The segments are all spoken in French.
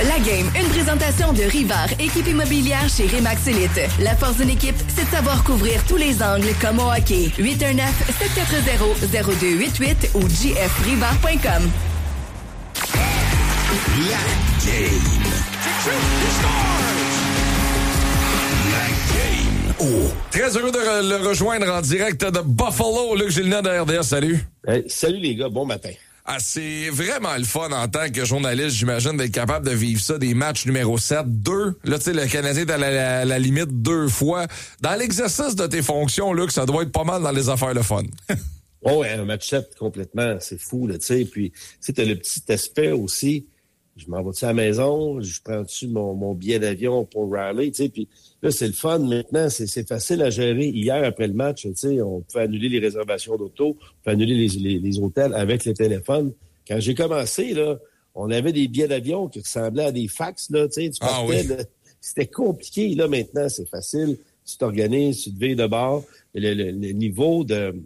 La Game, une présentation de Rivard, équipe immobilière chez Remax Elite. La force d'une équipe, c'est de savoir couvrir tous les angles comme au hockey. 819-740-0288 ou jfrivard.com. La Game. La Game. Oh. Très heureux de le rejoindre en direct de Buffalo. Luc Gilina de RDS, salut. Hey, salut les gars, bon matin. Ah, c'est vraiment le fun en tant que journaliste, j'imagine, d'être capable de vivre ça, des matchs numéro 7, 2. Là, tu sais, le Canadien est à la limite 2 fois. Dans l'exercice de tes fonctions, Luc, ça doit être pas mal dans les affaires le fun. Oh, ouais, un match 7 complètement, c'est fou, là, tu sais. Puis, tu sais, t'as le petit aspect aussi. Je m'en vais-tu à la maison? Je prends-tu mon billet d'avion pour Raleigh, tu sais? Puis là, c'est le fun maintenant. C'est facile à gérer. Hier, après le match, tu sais, on peut annuler les réservations d'auto, on peut annuler les hôtels avec le téléphone. Quand j'ai commencé, là, on avait des billets d'avion qui ressemblaient à des fax, là, tu sais. Tu partais, là, c'était compliqué. Là, maintenant, c'est facile. Tu t'organises, tu te veilles de bord. Le niveau de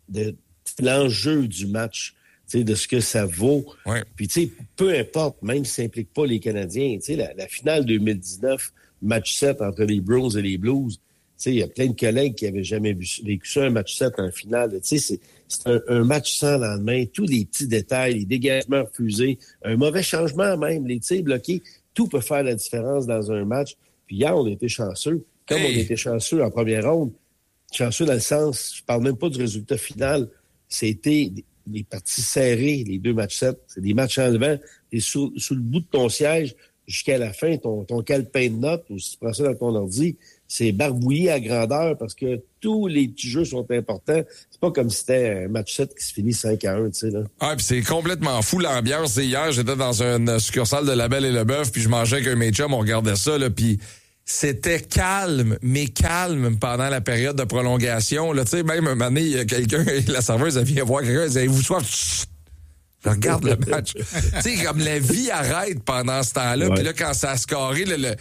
l'enjeu du match, tu sais, de ce que ça vaut. Ouais. Puis, tu sais, peu importe, même si ça implique pas les Canadiens, tu sais, la finale 2019, match 7 entre les Bruins et les Blues, tu sais, il y a plein de collègues qui avaient jamais vécu ça, un match 7 en finale. Tu sais, c'est un match sans lendemain, tous les petits détails, les dégagements refusés, un mauvais changement même, les tirs bloqués, tout peut faire la différence dans un match. Puis hier, on a été chanceux. Comme on a été chanceux en première ronde, chanceux dans le sens, je parle même pas du résultat final, c'était des parties serrées, les 2 matchs 7. C'est des matchs enlevants. T'es sous le bout de ton siège jusqu'à la fin, ton calepin de notes, ou si tu prends ça dans ton ordi, c'est barbouillé à grandeur parce que tous les petits jeux sont importants. C'est pas comme si c'était un match 7 qui se finit 5-1, tu sais, là. Ah, puis c'est complètement fou l'ambiance. Hier, j'étais dans une succursale de La Belle et le Bœuf, puis je mangeais avec un de mes chums, on regardait ça, là, puis c'était calme, mais calme pendant la période de prolongation. Là, tu sais, même un moment donné, il y a quelqu'un, la serveuse, elle vient voir quelqu'un, elle dit, avez-vous soif? Je regarde le match. Tu sais, comme la vie arrête pendant ce temps-là. Ouais. Puis là, quand ça a scoré, la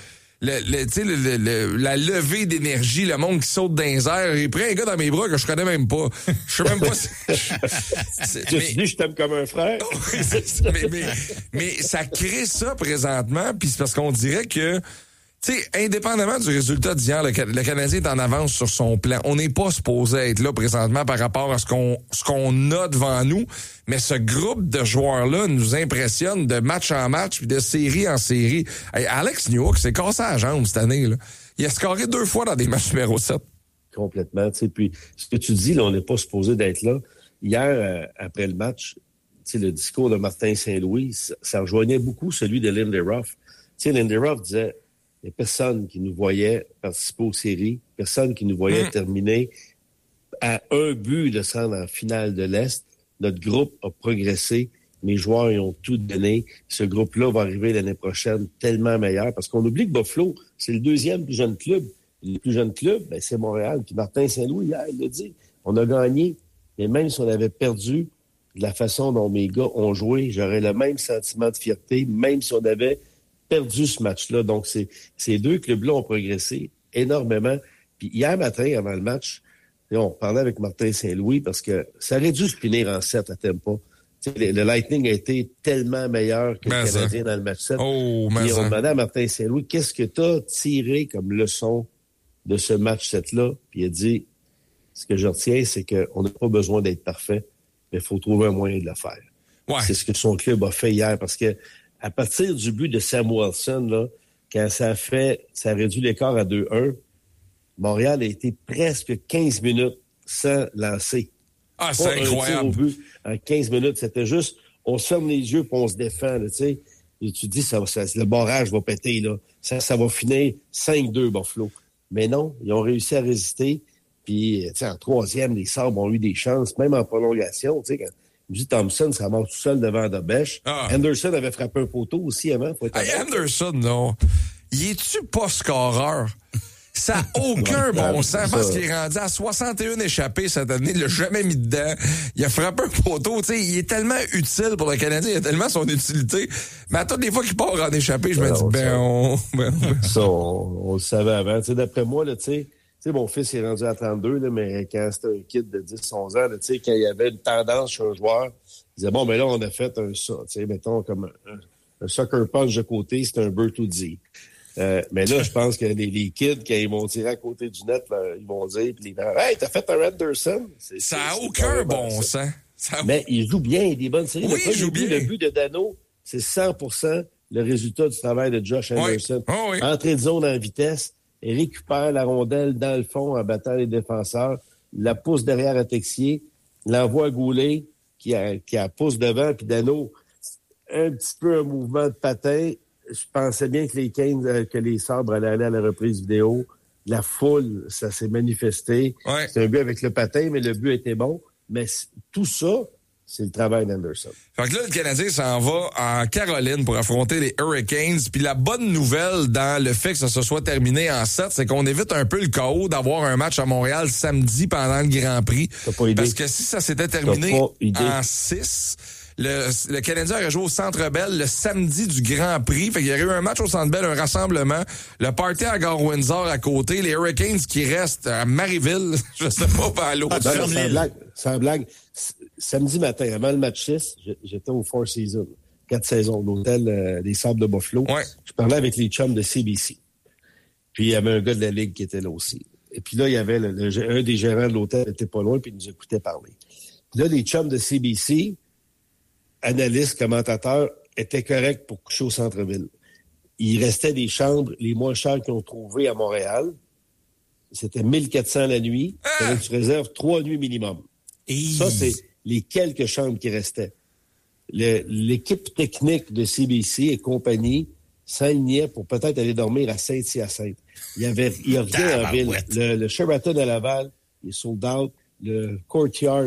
levée d'énergie, le monde qui saute dans les airs, il prend un gars dans mes bras que je connais même pas. Je sais même pas si... Tu dis, je t'aime comme un frère. mais ça crée ça présentement, puis c'est parce qu'on dirait que, tu sais, indépendamment du résultat d'hier, le Canadien est en avance sur son plan. On n'est pas supposé être là présentement par rapport à ce qu'on a devant nous, mais ce groupe de joueurs-là nous impressionne de match en match puis de série en série. Hey, Alex Newhook s'est cassé la jambe cette année, là. Il a scoré 2 fois dans des matchs numéro 7. Complètement, tu sais. Puis, ce que tu dis, là, on n'est pas supposé d'être là. Hier, après le match, tu sais, le discours de Martin Saint-Louis, ça rejoignait beaucoup celui de Lindy Ruff. Tu sais, Lindy Ruff disait, il n'y a personne qui nous voyait participer aux séries, personne qui nous voyait terminer à un but de se rendre en finale de l'Est. Notre groupe a progressé. Mes joueurs y ont tout donné. Ce groupe-là va arriver l'année prochaine tellement meilleur parce qu'on oublie que Buffalo, c'est le 2e plus jeune club. Le plus jeune club, ben, c'est Montréal. Puis Martin Saint-Louis, hier, il l'a dit. On a gagné. Mais même si on avait perdu de la façon dont mes gars ont joué, j'aurais le même sentiment de fierté, même si on avait perdu ce match-là. Donc, ces 2 clubs-là ont progressé énormément. Puis hier matin, avant le match, on parlait avec Martin Saint-Louis parce que ça aurait dû se finir en 7 à Tampa. Le Lightning a été tellement meilleur que le Canadien dans le match 7. Oh, Puis on demandait à Martin Saint-Louis, qu'est-ce que tu as tiré comme leçon de ce match 7-là? Puis il a dit, ce que je retiens, c'est qu'on n'a pas besoin d'être parfait, mais il faut trouver un moyen de le faire. Ouais. C'est ce que son club a fait hier parce que à partir du but de Sam Wilson, là, quand ça a réduit l'écart à 2-1, Montréal a été presque 15 minutes sans lancer. Ah, c'est incroyable. Un tir au but en 15 minutes. C'était juste, on se ferme les yeux et on se défend, tu sais. Et tu te dis, le barrage va péter, là. Ça va finir 5-2, Buffalo. Mais non, ils ont réussi à résister. Puis, tu sais, en 3e, les Sabres ont eu des chances, même en prolongation, tu sais, quand J. Thompson, ça marche tout seul devant Dobèche. Anderson avait frappé un poteau aussi avant. Anderson, non. Il est-tu pas scoreur? Ça n'a aucun bon sens parce qu'il est rendu à 61 échappées cette année. Il l'a jamais mis dedans. Il a frappé un poteau. Tu sais, il est tellement utile pour le Canadien. Il a tellement son utilité. Mais à toutes les fois qu'il part en échappée, je me dis, Ça, on le savait avant. Tu sais, d'après moi, là, tu sais, mon fils est rendu à 32, là, mais quand c'était un kid de 10-11 ans, là, tu sais, quand il y avait une tendance chez un joueur, il disait, bon, mais là, on a fait ça. Tu sais, mettons, comme un sucker punch de côté, c'est un Bertuzzi. Mais là, je pense que les kids, quand ils vont tirer à côté du net, là, ils vont dire, puis hey, t'as fait un Anderson? Ça n'a aucun bon sens. Mais il joue bien, il a des bonnes séries. Oui, il joue bien. Le but de Dano, c'est 100% le résultat du travail de Josh Anderson. Oui. Oh, oui. Entrée de zone en vitesse, il récupère la rondelle dans le fond en battant les défenseurs, la pousse derrière à Texier, l'envoie à Goulet, qui a pousse devant, puis Dano, un petit peu un mouvement de patin. Je pensais bien que les Sabres allaient aller à la reprise vidéo. La foule, ça s'est manifesté. Ouais. C'est un but avec le patin, mais le but était bon. Mais tout ça, c'est le travail d'Anderson. Fait que là, le Canadien s'en va en Caroline pour affronter les Hurricanes. Puis la bonne nouvelle dans le fait que ça se soit terminé en 7, c'est qu'on évite un peu le chaos d'avoir un match à Montréal samedi pendant le Grand Prix. T'as pas idée. Parce que si ça s'était terminé en 6... Le Canadien aurait joué au Centre Bell le samedi du Grand Prix. Fait qu'il y aurait eu un match au Centre Bell, un rassemblement. Le party à Gare Windsor à côté. Les Hurricanes qui restent à Marieville. Je sais pas, à l'autre. Sans blague. Samedi matin, avant le match 6, j'étais au Four Seasons, 4 saisons, l'hôtel des Sables de Buffalo. Ouais. Je parlais avec les chums de CBC. Puis il y avait un gars de la Ligue qui était là aussi. Et puis là, il y avait un des gérants de l'hôtel qui était pas loin, puis il nous écoutait parler. Puis là, les chums de CBC... analystes, commentateurs, étaient corrects pour coucher au centre-ville. Il restait des chambres les moins chères qu'ils ont trouvées à Montréal. C'était 1400 la nuit. Ah! Tu réserves 3 nuits minimum. Ça, c'est les quelques chambres qui restaient. L'équipe technique de CBC et compagnie s'alignait pour peut-être aller dormir à Saint-Hyacinthe. Il y a rien en ville. Le Sheraton à Laval, il est sold out. Le Courtyard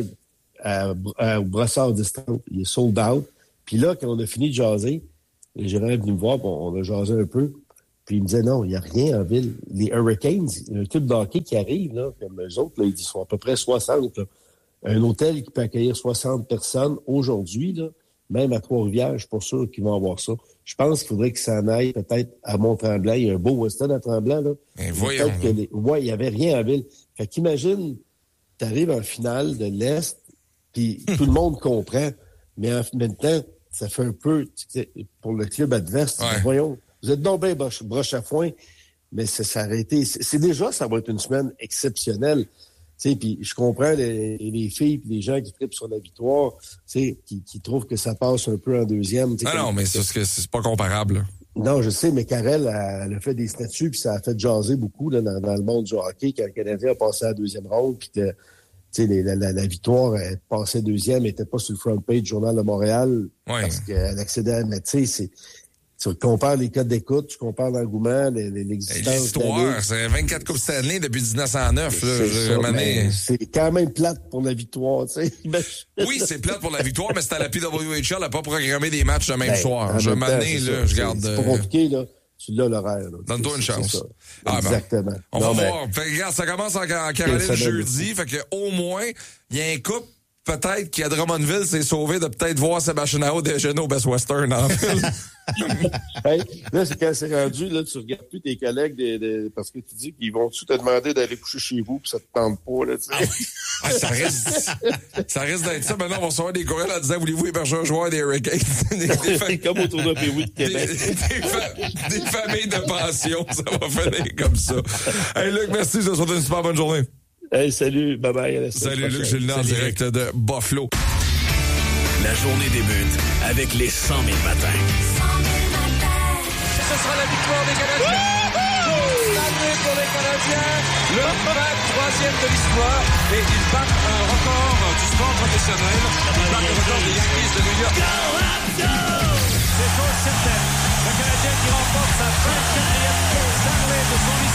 au Brossard Distant, il est sold out. Puis là, quand on a fini de jaser, le gérant est venu me voir, on a jasé un peu, puis il me disait non, il n'y a rien en ville. Les Hurricanes, il y a un club de hockey qui arrive, là, comme eux autres, là, ils sont à peu près 60. Là. Un hôtel qui peut accueillir 60 personnes aujourd'hui, là, même à Trois-Rivières, je suis pas sûr qu'ils vont avoir ça. Je pense qu'il faudrait qu'ils s'en aillent peut-être à Mont-Tremblant. Il y a un beau Weston à Tremblant. Là. Voyons. Il n'y avait rien en ville. Fait qu'imagine, tu arrives en finale de l'Est, puis tout le monde comprend. Mais en même temps, ça fait un peu, pour le club adverse, voyons, vous êtes donc bien broche à foin, mais ça aurait été... C'est déjà, ça va être une semaine exceptionnelle. Puis je comprends les filles et les gens qui trippent sur la victoire, qui trouvent que ça passe un peu en deuxième. Non, mais c'est pas comparable. Non, je sais, mais Karel, elle a fait des statuts, puis ça a fait jaser beaucoup là, dans le monde du hockey, quand le Canadien a passé à la deuxième ronde, puis que la victoire, elle passait deuxième, elle n'était pas sur le front page du Journal de Montréal, parce qu'elle accédait à... Mais tu sais, tu compares les codes d'écoute, tu compares l'engouement, l'existence... L'histoire, c'est 24 Coupes Stanley depuis 1909. C'est quand même plate pour la victoire, tu sais. Oui, c'est plate pour la victoire, mais c'était à la PWHL, n'a pas programmé des matchs le même soir. Je garde... C'est pas compliqué, là. Tu l'as l'horaire. Donne-toi une chance. Exactement. Ben, on va voir. Fait que, regarde, ça commence en Caroline jeudi. Fait que au moins, il y a un couple peut-être qui à Drummondville s'est sauvé de peut-être voir Sébastien Aho déjeuner au Best Western en ville. Hey, là, c'est quand c'est rendu, là, tu regardes plus tes collègues parce que tu dis qu'ils vont-tu te demander d'aller coucher chez vous puis ça te tente pas, là, tu sais. Ça risque d'être ça. Maintenant, on va recevoir des courriels en disant, voulez-vous héberger un joueur des Hurricanes? Comme au tournoi Pee-Wee de Québec. Des familles de pension, ça va finir comme ça. Hey, Luc, merci. Je te souhaite une super bonne journée. Hey, salut. Bye-bye. Salut, Luc Gilles en direct de Buffalo. La journée débute avec les 100 000 matins. Ce sera la victoire des Canadiens. L'année pour les Canadiens, le 23e de l'histoire. Et ils battent un record du sport professionnel. Ils battent le record des Yankees de New York. C'est chose certaine. Le Canadien qui remporte sa 24e Coupe Stanley de son